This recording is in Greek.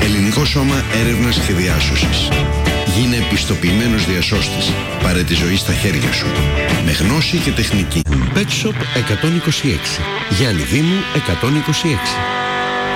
Ελληνικό Σώμα Έρευνας και Διάσωσης. Γίνε επιστοποιημένος διασώστης. Πάρε τη ζωή στα χέρια σου. Με γνώση και τεχνική. Pet Shop 126. Γιάννη Δήμου 126.